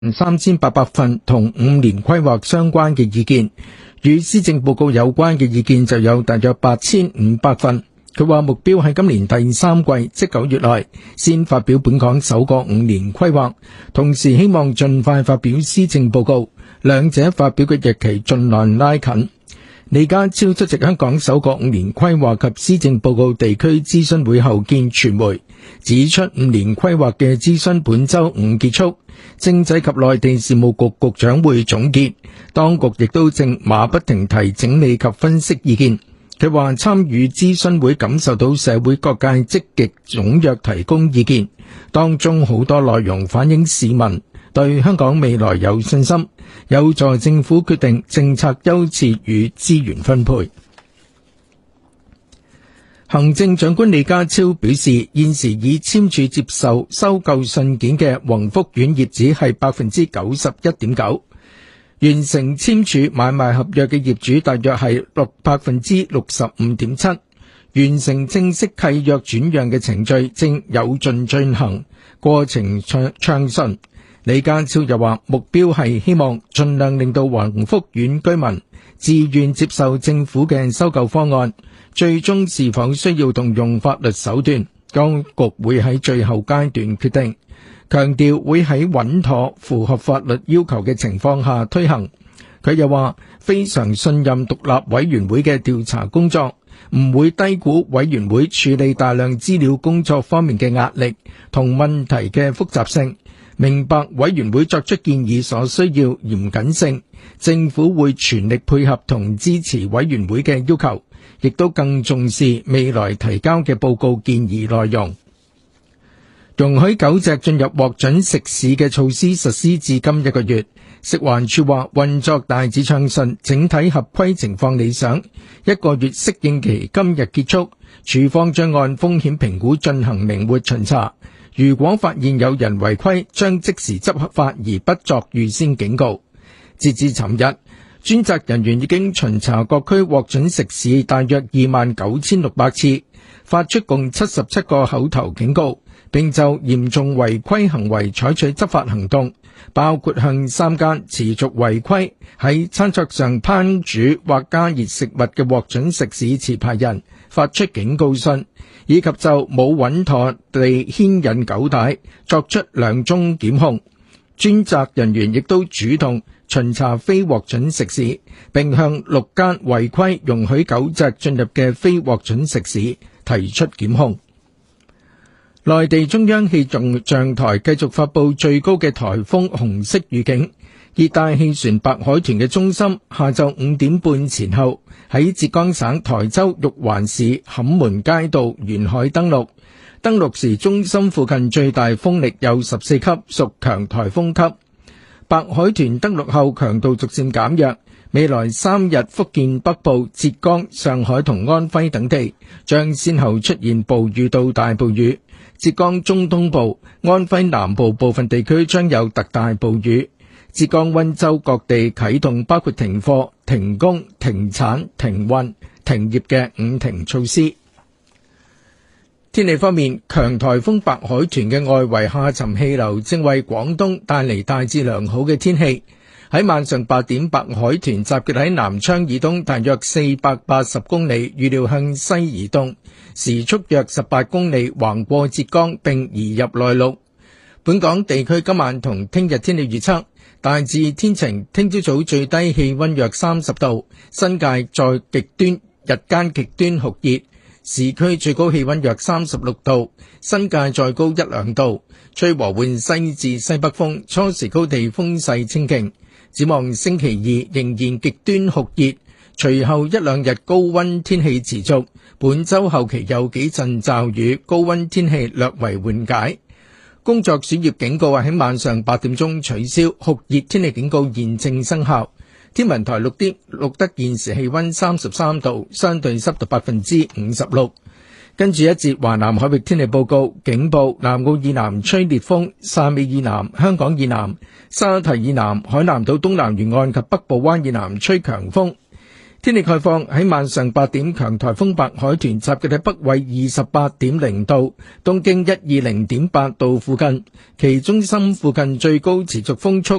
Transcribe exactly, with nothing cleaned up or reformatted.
三千八百份同五年規劃相關嘅意見，與施政報告有關嘅意見就有大約八千五百份。佢話目標喺今年第三季，即九月內先發表本港首個五年規劃，同時希望盡快發表施政報告，兩者發表嘅日期盡量拉近。李家超出席香港首個五年規劃及施政報告地區諮詢會後見傳媒，指出五年規劃嘅諮詢本週五結束，政制及內地事務局局長會總結，當局亦都正馬不停蹄整理及分析意見。佢話參與諮詢會感受到社會各界積極踴躍提供意見，當中好多內容反映市民對香港未來有信心，有助政府決定政策優次與資源分配。行政長官李家超表示，現時已簽署接受收購信件嘅宏福苑業主係百分之九十一點九，完成簽署買賣合約嘅業主大約係六百分之六十五點七，完成正式契約轉讓嘅程序正有序進行，過程暢暢順。李家超又話，目標係希望盡量令到宏福苑居民自願接受政府嘅收購方案，最終是否需要動用法律手段，當局會喺最後階段決定。強調會喺穩妥符合法律要求嘅情況下推行。佢又話非常信任獨立委員會嘅調查工作，唔會低估委員會處理大量資料工作方面嘅壓力同問題嘅複雜性，明白委員會作出建議所需要嚴謹性，政府會全力配合同支持委員會嘅要求，亦都更重視未來提交嘅報告建議內容。容許狗隻進入獲准食肆嘅措施實施至今一個月，食環署話運作大致暢順，整體合規情況理想。一個月適應期今日結束，署方將按風險評估進行靈活巡查，如果發現有人違規，將即時執法而不作預先警告。截至尋日，專責人員已經巡查各區獲准食肆大約二萬九千六百次，發出共七十七個口頭警告，並就嚴重違規行為採取執法行動，包括向三間持續違規喺餐桌上烹煮或加熱食物嘅獲准食肆持牌人發出警告信，以及就冇穩妥地牽引狗帶作出兩宗檢控。專責人員亦都主動巡查非獲准食肆，並向六間違規容許狗隻進入嘅非獲准食肆提出檢控。內地中央氣象台繼續發布最高嘅颱風紅色預警，熱帶氣旋白海豚嘅中心下晝五點半前後喺浙江省台州玉環市坎門街道沿海登陸，登陸時中心附近最大風力有十四級，屬強颱風級。白海豚登陸後強度逐漸減弱，未來三日福建北部、浙江、上海同安徽等地將先後出現暴雨到大暴雨。浙江中東部、安徽南部部分地區將有特大暴雨。浙江溫州各地啟動包括停課、停工、停產、停運、停業嘅五停措施。天氣方面，強颱風白海豚嘅外圍下沉氣流正為廣東帶嚟大致良好嘅天氣。喺晚上八點，白海豚集結喺南昌以東大約四百八十公里，預料向西移動，時速約十八公里，橫過浙江並移入內陸。本港地區今晚同聽日天氣預測，大致天晴，聽朝早最低氣溫約三十度，新界再極端，日間極端酷熱，市區最高氣溫約三十六度，新界再高一兩度，吹和緩西至西北風，初時高地風勢清勁。展望星期二仍然極端酷熱，隨後一兩日高溫天氣持續，本週後期有幾陣驟雨，高溫天氣略為緩解。工作暑熱警告喺晚上八點鐘取消，酷熱天氣警告現正生效。天文台錄啲錄得現時氣溫三十三度，相對濕度百分之五十六。跟住一節華南海域天氣報告，警報：南澳以南吹烈風，汕尾以南、香港以南、沙堤以南、海南島東南沿岸及北部灣以南吹強風。 天氣概況，喺晚上八點，強颱風白海豚集結喺北緯二十八點零度，東經一二零點八度附近，其中心附近最高持續風速